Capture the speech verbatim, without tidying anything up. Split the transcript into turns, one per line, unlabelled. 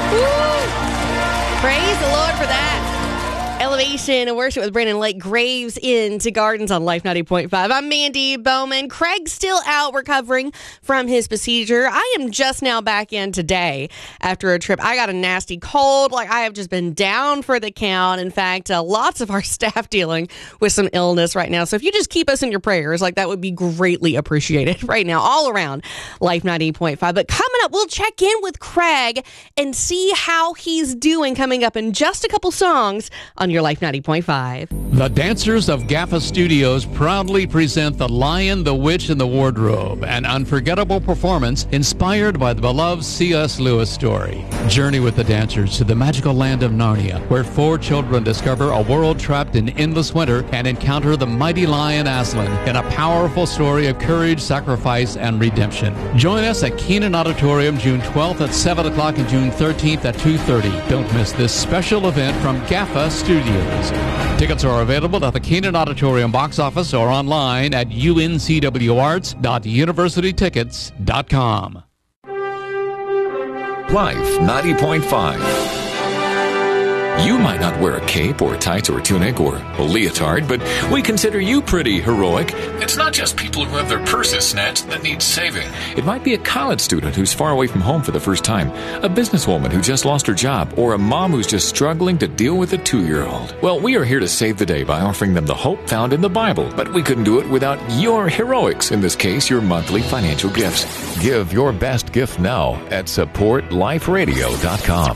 Praise the Lord for that. Elevation and worship with Brandon Lake Graves into Gardens on Life ninety point five. I'm Mandy Bowman. Craig's still out recovering from his procedure. I am just now back in today after a trip. I got a nasty cold. Like, I have just been down for the count. In fact, uh, lots of our staff dealing with some illness right now. So if you just keep us in your prayers, like, that would be greatly appreciated right now, all around Life ninety point five. But coming up, we'll check in with Craig and see how he's doing coming up in just a couple songs on your Life ninety point five.
The dancers of GAFA Studios proudly present The Lion, the Witch, and the Wardrobe, an unforgettable performance inspired by the beloved C S Lewis story. Journey with the dancers to the magical land of Narnia, where four children discover a world trapped in endless winter and encounter the mighty lion Aslan in a powerful story of courage, sacrifice, and redemption. Join us at Keenan Auditorium June twelfth at seven o'clock and June thirteenth at two thirty. Don't miss this special event from GAFA Studios. Tickets are available at the Keenan Auditorium box office or online at u n c w arts dot university tickets dot com.
Life ninety point five. You might not wear a cape or tights or tunic or a leotard, but we consider you pretty heroic.
It's not just people who have their purses snatched that need saving.
It might be a college student who's far away from home for the first time, a businesswoman who just lost her job, or a mom who's just struggling to deal with a two-year-old. Well, we are here to save the day by offering them the hope found in the Bible, but we couldn't do it without your heroics, in this case, your monthly financial gifts. Give your best gift now at support life radio dot com.